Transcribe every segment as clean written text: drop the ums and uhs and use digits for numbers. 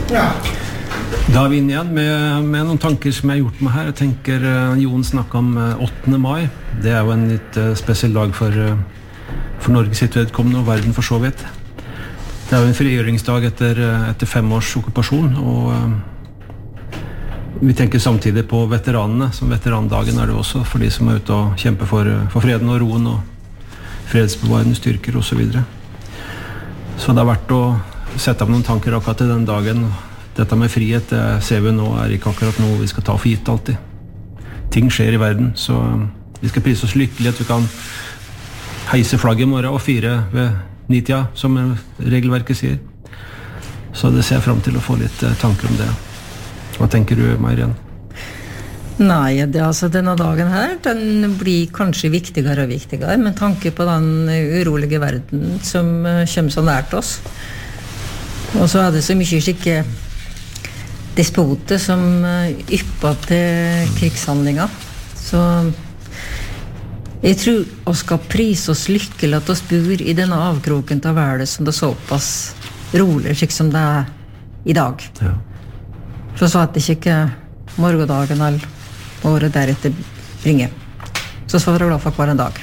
Da vi inn igjen med noen tanker som jeg har gjort meg her. Jeg tenker Jon snakket om 8. mai. Det jo en litt spesiell dag for Norge sitt vedkommende og verden for så vidt. Det jo en frigjøringsdag etter 5 års okkupasjon, og vi tenker samtidig på veteranene. Som veterandagen det også for de som ute og kjemper for freden og roen og fredsbevarende styrker og så videre. Så det har vært å sette opp noen tanker akkurat til den dagen. Dette med frihet, det ser vi nå ikke akkurat noe vi skal ta for gitt alltid. Ting skjer i verden, så vi skal prise oss lykkelig at vi kan heise flagget i morgen og fire ved 9-tida, som regelverket sier. Så det ser jeg frem til å få litt tanker om det. Hva tenker du, Marianne? Nei, denne dagen her, den blir kanskje viktigere og viktigere, med tanke på den urolige verden som kommer så nært oss. Og så det så mye skikke despoter som ypper til krigshandlinger. Så jeg tror vi skal prise oss lykkelig at vi bor i denne avkroken til verden som det såpass rolig, slik som det i dag. Ja. For så at det ikke morgendagen eller året deretter bringer. Så skal vi være glad for hver en dag.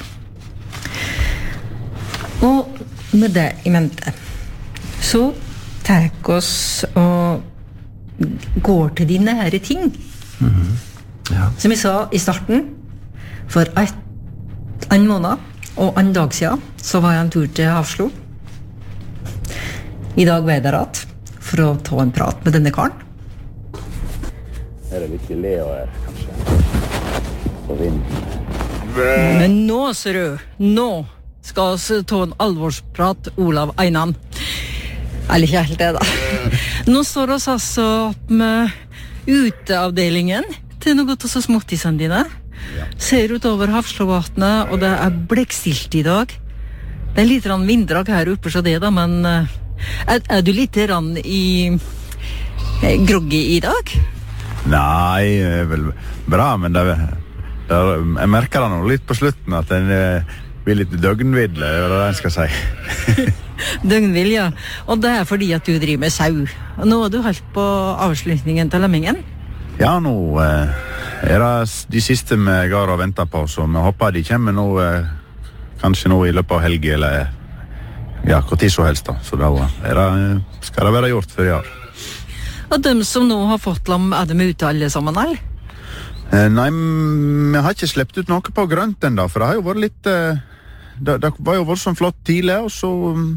Og med det i mente, så tar oss og går til de nære ting. Ja. Som jeg sa i starten, for en måned og en dag siden, så var jeg en tur til Hafslo. I dag var jeg der rett, for å ta en prat med denne karen. Det litt Leo her, kanskje. På vinden. Men nå, ser du, nå skal vi ta en alvorsprat, Olav Einan. Eller ikke helt det, da. Nå står vi altså med uteavdelingen til noe av så småttisene dine. Ser utover Hafslovatnet, og det blekkstilt i dag. Det litt vinddrag her oppe, så det da, men du litt groggy i dag? Nei, vel bra, men jeg merker det nå litt på slutten at den blir litt døgnvidle, det det jeg skal si. Døgnvill, ja. Og det fordi at du driver med sau. Og nå har du holdt på avslutningen til lemmingen? Ja, nå det de siste vi går og venter på, så vi håper de kommer nå, kanskje nå i løpet av helgen, eller ja, hvor tid så helst da. Så da skal det være gjort før i år. Og dem som nå har fått lam, de ute alle sammen, eller? Nei, vi har ikke slept ut noe på grønt enda, for det har jo vært litt det var jo vært sånn flott tidlig, og så